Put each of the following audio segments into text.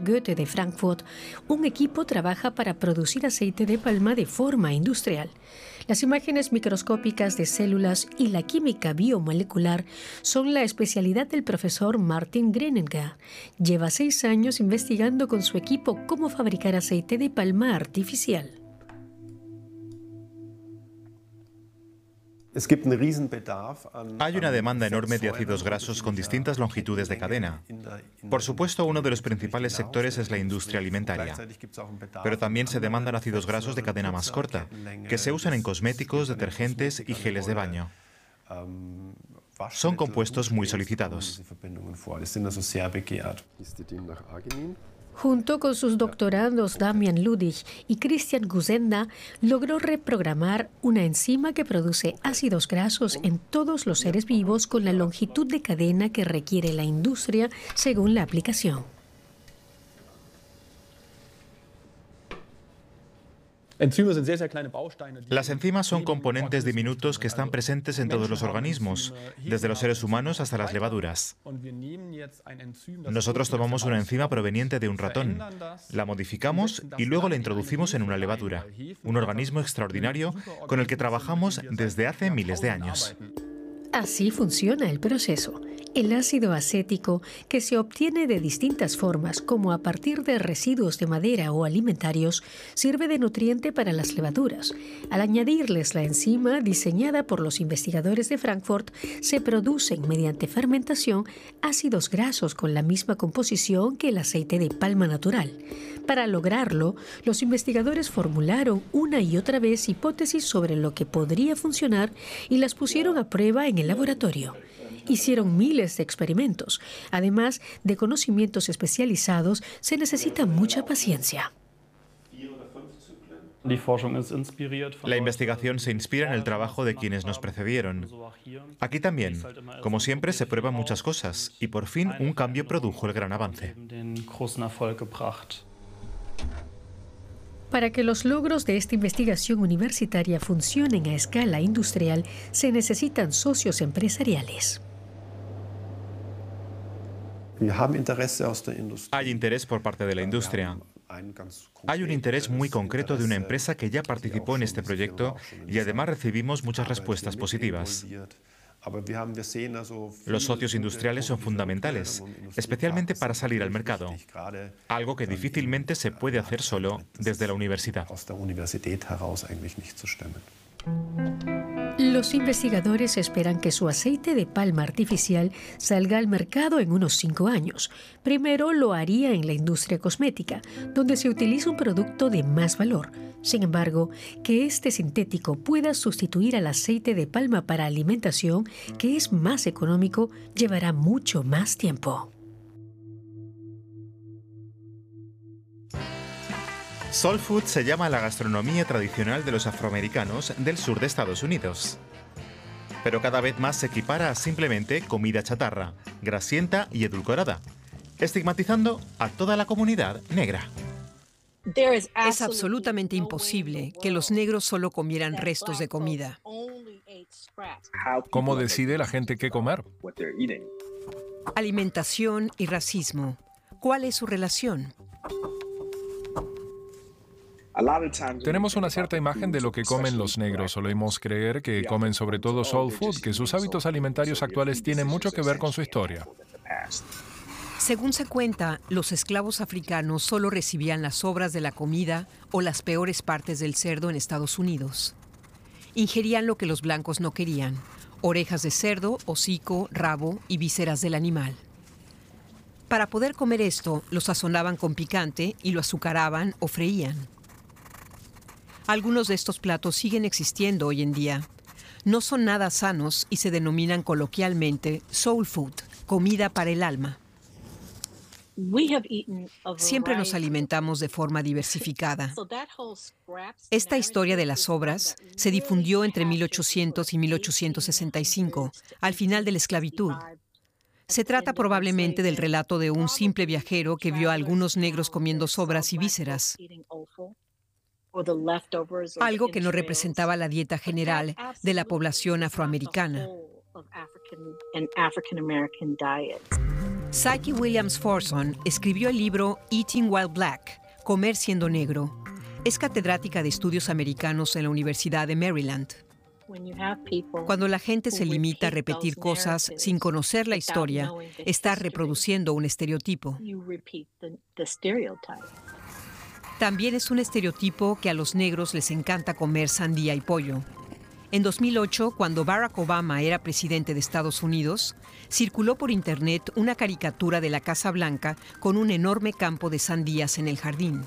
Goethe de Frankfurt, un equipo trabaja para producir aceite de palma de forma industrial. Las imágenes microscópicas de células y la química biomolecular son la especialidad del profesor Martin Greninger. Lleva 6 años investigando con su equipo cómo fabricar aceite de palma artificial. Hay una demanda enorme de ácidos grasos con distintas longitudes de cadena. Por supuesto, uno de los principales sectores es la industria alimentaria. Pero también se demandan ácidos grasos de cadena más corta, que se usan en cosméticos, detergentes y geles de baño. Son compuestos muy solicitados. Junto con sus doctorandos Damian Ludig y Christian Gusenda, logró reprogramar una enzima que produce ácidos grasos en todos los seres vivos con la longitud de cadena que requiere la industria según la aplicación. Las enzimas son componentes diminutos que están presentes en todos los organismos, desde los seres humanos hasta las levaduras. Nosotros tomamos una enzima proveniente de un ratón, la modificamos y luego la introducimos en una levadura, un organismo extraordinario con el que trabajamos desde hace miles de años. Así funciona el proceso. El ácido acético, que se obtiene de distintas formas, como a partir de residuos de madera o alimentarios, sirve de nutriente para las levaduras. Al añadirles la enzima diseñada por los investigadores de Frankfurt, se producen mediante fermentación ácidos grasos con la misma composición que el aceite de palma natural. Para lograrlo, los investigadores formularon una y otra vez hipótesis sobre lo que podría funcionar y las pusieron a prueba en el laboratorio. Hicieron miles de experimentos. Además de conocimientos especializados, se necesita mucha paciencia. La investigación se inspira en el trabajo de quienes nos precedieron. Aquí también, como siempre, se prueban muchas cosas y por fin un cambio produjo el gran avance. Para que los logros de esta investigación universitaria funcionen a escala industrial, se necesitan socios empresariales. Hay interés por parte de la industria. Hay un interés muy concreto de una empresa que ya participó en este proyecto y además recibimos muchas respuestas positivas. Los socios industriales son fundamentales, especialmente para salir al mercado, algo que difícilmente se puede hacer solo desde la universidad. Los investigadores esperan que su aceite de palma artificial salga al mercado en unos 5 años. Primero lo haría en la industria cosmética, donde se utiliza un producto de más valor. Sin embargo, que este sintético pueda sustituir al aceite de palma para alimentación, que es más económico, llevará mucho más tiempo. Soul food se llama la gastronomía tradicional de los afroamericanos del sur de Estados Unidos. Pero cada vez más se equipara a simplemente comida chatarra, grasienta y edulcorada, estigmatizando a toda la comunidad negra. Es absolutamente imposible que los negros solo comieran restos de comida. ¿Cómo decide la gente qué comer? Alimentación y racismo. ¿Cuál es su relación? Tenemos una cierta imagen de lo que comen los negros. Solemos creer que comen sobre todo soul food, que sus hábitos alimentarios actuales tienen mucho que ver con su historia. Según se cuenta, los esclavos africanos solo recibían las sobras de la comida o las peores partes del cerdo en Estados Unidos. Ingerían lo que los blancos no querían: orejas de cerdo, hocico, rabo y vísceras del animal. Para poder comer esto, lo sazonaban con picante y lo azucaraban o freían. Algunos de estos platos siguen existiendo hoy en día. No son nada sanos y se denominan coloquialmente soul food, comida para el alma. Siempre nos alimentamos de forma diversificada. Esta historia de las sobras se difundió entre 1800 y 1865, al final de la esclavitud. Se trata probablemente del relato de un simple viajero que vio a algunos negros comiendo sobras y vísceras, algo que no representaba la dieta general de la población afroamericana. Psyche Williams Forson escribió el libro Eating While Black, Comer siendo negro. Es catedrática de estudios americanos en la Universidad de Maryland. Cuando la gente se limita a repetir cosas sin conocer la historia, está reproduciendo un estereotipo. También es un estereotipo que a los negros les encanta comer sandía y pollo. En 2008, cuando Barack Obama era presidente de Estados Unidos, circuló por internet una caricatura de la Casa Blanca con un enorme campo de sandías en el jardín.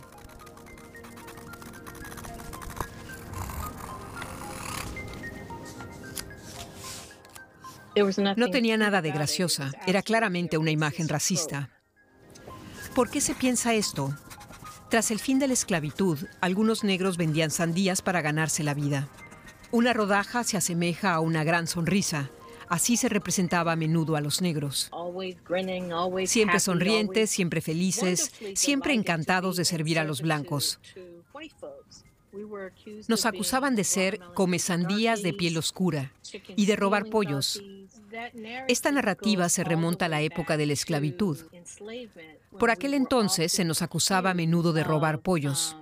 No tenía nada de graciosa, era claramente una imagen racista. ¿Por qué se piensa esto? Tras el fin de la esclavitud, algunos negros vendían sandías para ganarse la vida. Una rodaja se asemeja a una gran sonrisa. Así se representaba a menudo a los negros. Siempre sonrientes, siempre felices, siempre encantados de servir a los blancos. Nos acusaban de ser comesandías de piel oscura y de robar pollos. Esta narrativa se remonta a la época de la esclavitud. Por aquel entonces se nos acusaba a menudo de robar pollos.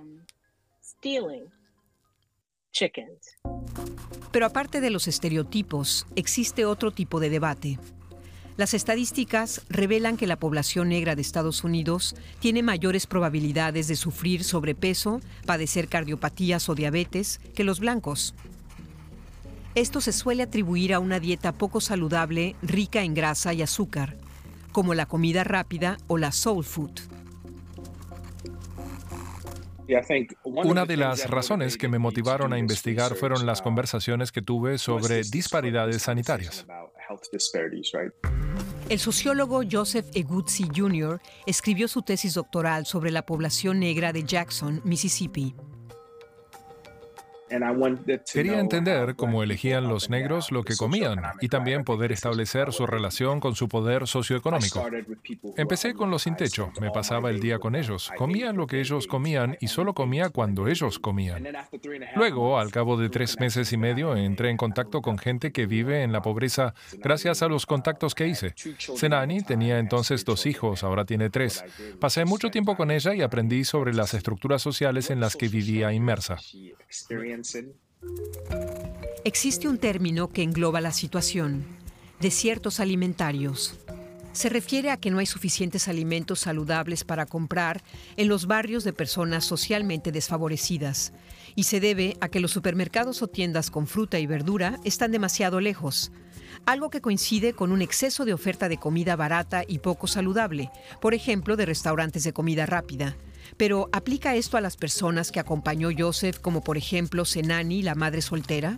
Pero aparte de los estereotipos, existe otro tipo de debate. Las estadísticas revelan que la población negra de Estados Unidos tiene mayores probabilidades de sufrir sobrepeso, padecer cardiopatías o diabetes que los blancos. Esto se suele atribuir a una dieta poco saludable, rica en grasa y azúcar, como la comida rápida o la soul food. Una de las razones que me motivaron a investigar fueron las conversaciones que tuve sobre disparidades sanitarias. El sociólogo Joseph Eguzzi Jr. escribió su tesis doctoral sobre la población negra de Jackson, Mississippi. Quería entender cómo elegían los negros lo que comían y también poder establecer su relación con su poder socioeconómico. Empecé con los sin techo, me pasaba el día con ellos, comía lo que ellos comían y solo comía cuando ellos comían. Luego, al cabo de 3 meses y medio, entré en contacto con gente que vive en la pobreza gracias a los contactos que hice. Senani tenía entonces 2 hijos, ahora tiene 3. Pasé mucho tiempo con ella y aprendí sobre las estructuras sociales en las que vivía inmersa. Existe un término que engloba la situación: desiertos alimentarios. Se refiere a que no hay suficientes alimentos saludables para comprar en los barrios de personas socialmente desfavorecidas, y se debe a que los supermercados o tiendas con fruta y verdura están demasiado lejos, algo que coincide con un exceso de oferta de comida barata y poco saludable, por ejemplo, de restaurantes de comida rápida. Pero, ¿aplica esto a las personas que acompañó Joseph, como por ejemplo Senani, la madre soltera?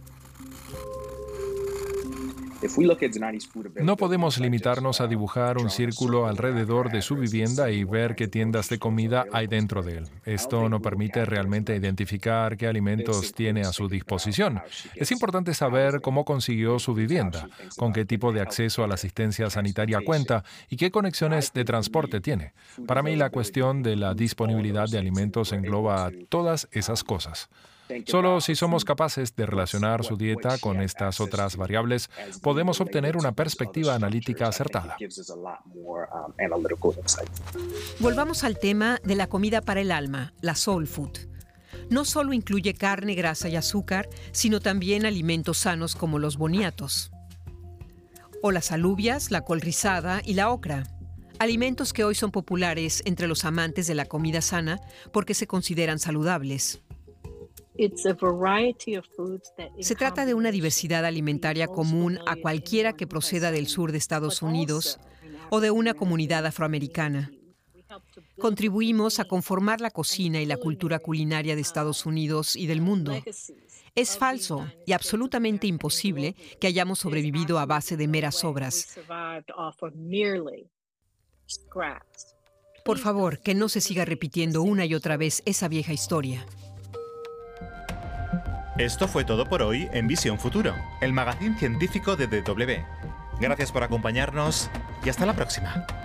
No podemos limitarnos a dibujar un círculo alrededor de su vivienda y ver qué tiendas de comida hay dentro de él. Esto no permite realmente identificar qué alimentos tiene a su disposición. Es importante saber cómo consiguió su vivienda, con qué tipo de acceso a la asistencia sanitaria cuenta y qué conexiones de transporte tiene. Para mí, la cuestión de la disponibilidad de alimentos engloba todas esas cosas. Solo si somos capaces de relacionar su dieta con estas otras variables, podemos obtener una perspectiva analítica acertada. Volvamos al tema de la comida para el alma, la soul food. No solo incluye carne, grasa y azúcar, sino también alimentos sanos como los boniatos, o las alubias, la col rizada y la ocra. Alimentos que hoy son populares entre los amantes de la comida sana porque se consideran saludables. Se trata de una diversidad alimentaria común a cualquiera que proceda del sur de Estados Unidos o de una comunidad afroamericana. Contribuimos a conformar la cocina y la cultura culinaria de Estados Unidos y del mundo. Es falso y absolutamente imposible que hayamos sobrevivido a base de meras obras. Por favor, que no se siga repitiendo una y otra vez esa vieja historia. Esto fue todo por hoy en Visión Futuro, el magazín científico de DW. Gracias por acompañarnos y hasta la próxima.